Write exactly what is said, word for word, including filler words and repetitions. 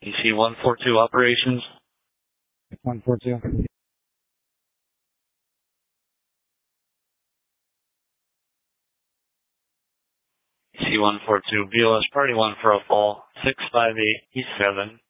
E C one four two operations. one four two. E C one four two, B O S Party one for a fall, six five eight E seven.